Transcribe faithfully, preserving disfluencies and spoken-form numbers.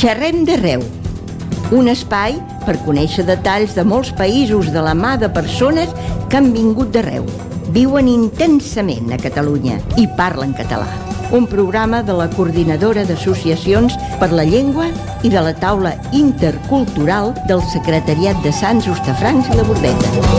Xerrem d'arreu, un espai per conèixer detalls de molts països de la mà de persones que han vingut d'arreu, viuen intensament a Catalunya i parlen català. Un programa de la Coordinadora d'Associacions per la Llengua i de la Taula Intercultural del Secretariat de Sants, Hostafrancs i la Bordeta.